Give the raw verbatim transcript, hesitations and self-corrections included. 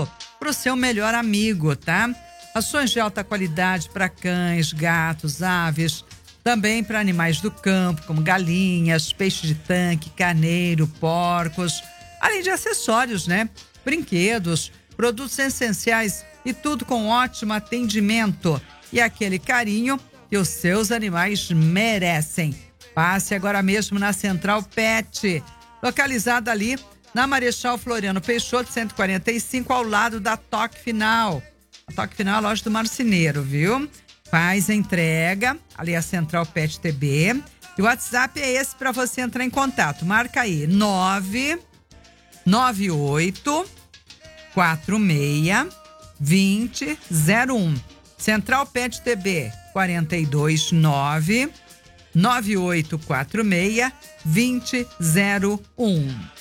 amarelo para o seu melhor amigo, tá? Ações de alta qualidade para cães, gatos, aves, também para animais do campo, como galinhas, peixe de tanque, carneiro, porcos, além de acessórios, né? Brinquedos, produtos essenciais e tudo com ótimo atendimento e aquele carinho que os seus animais merecem. Passe agora mesmo na Central Pet, localizada ali na Marechal Floriano Peixoto, cento e quarenta e cinco, ao lado da Toque Final. A Toque Final é a loja do marceneiro, viu? Faz a entrega, ali a Central Pet T B. E o WhatsApp é esse para você entrar em contato. Marca aí, nove nove oito quatro seis dois zero zero um. Central Pet T B, quatro dois nove nove oito quatro seis dois zero zero um.